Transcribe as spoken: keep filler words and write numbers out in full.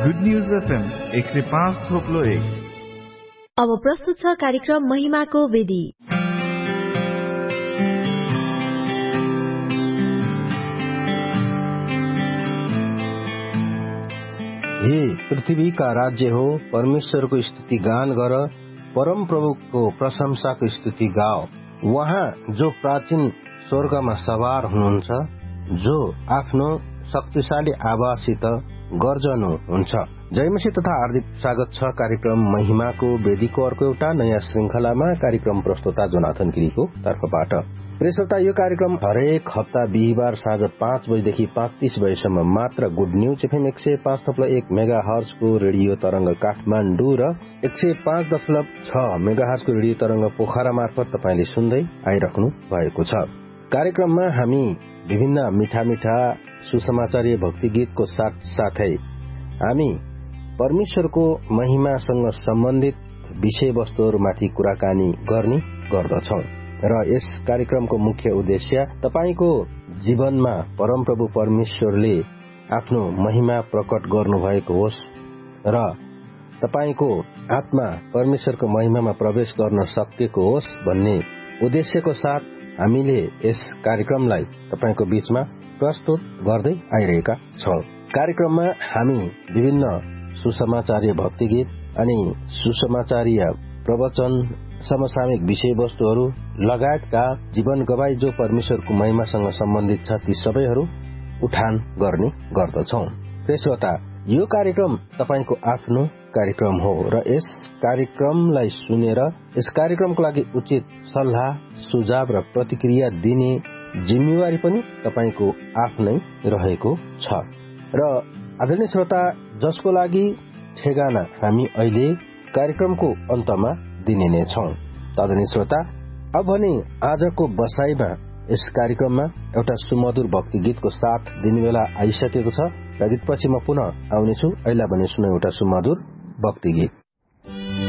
Good news FM एक सय पाँच थोप्लो एक। अब प्रस्तुत छ कार्यक्रम महिमाको वेदी। हे पृथ्वीका राज्य हो, परमेश्वरको स्तुति गान गर, परम प्रभुको प्रशंसाको स्तुति गाओ। उहाँ जो प्राचीन स्वर्गमा सवार हुनुहुन्छ, जो आफ्नो शक्तिशाली आवाजसित गर्जनुहुन्छ। जय मसीह तथा हार्दिक स्वागत छ कार्यक्रम महिमाको वेदीको अर्को एउटा नयाँ श्रृंखलामा। कार्यक्रम प्रस्तोता जोनाथन गिरीको तर्फबाट। प्रिय श्रोता, यो कार्यक्रम हरेक हप्ता बिहिबार साँझ पाँच बजेदेखि पाँच तीस बजेसम्म मात्र गुड न्यूज एफएम एक सय पाँच थप्लो एक मेगा हर्जको रेडियो तरंग काठमाडौँ र एक सय पाँच दशमलव छ मेगा हर्जको रेडियो तरंग पोखरा मार्फत तपाईले सुन्दै आइराख्नु भएको छ। कार्यक्रममा हामी विभिन्न मिठा मिठा सुसमाचारीय भक्ति गीतको साथ साथै हामी परमेश्वरको महिमासँग सम्बन्धित विषयवस्तुहरूमाथि कुराकानी गर्ने गर्दछौं र यस कार्यक्रमको मुख्य उद्देश्य तपाईको जीवनमा परमप्रभु परमेश्वरले आफ्नो महिमा प्रकट गर्नुभएको होस् र तपाईको आत्मा परमेश्वरको महिमामा प्रवेश गर्न सकेको होस् भन्ने उद्देश्यको साथ हामीले यस कार्यक्रमलाई तपाईको बीचमा प्रस्तुत गर्दै आइरहेका छौं। कार्यक्रममा हामी विभिन्न सुसमाचारीय भक्ति गीत अनि सुसमाचारीय प्रवचन, समसामयिक विषयवस्तुहरू लगायतका जीवन गवाई जो परमेश्वरको महिमासँग सम्बन्धित छ ती सबैहरू उठान गर्ने गर्दछौं। प्रिय श्रोता, यो कार्यक्रम तपाईको आफ्नो कार्यक्रम हो र यस कार्यक्रमलाई सुनेर यस कार्यक्रमको लागि उचित सल्लाह, सुझाव र प्रतिक्रिया दिने जिम्मेवारी पनि तपाईको आफ्नै रहेको छ। र आदरणीय श्रोता, जसको लागि ठेगाना हामी अहिले कार्यक्रमको अन्तमा दिने नै छौं। आदरणीय श्रोता, अब भने आजको बसाईमा यस कार्यक्रममा एउटा सुमधुर भक्ति गीतको साथ दिने बेला आइसकेको छ र गीतपछि म पुनः आउनेछु। अहिले भने सुनौ एउटा सुमधुर भक्ति गीत।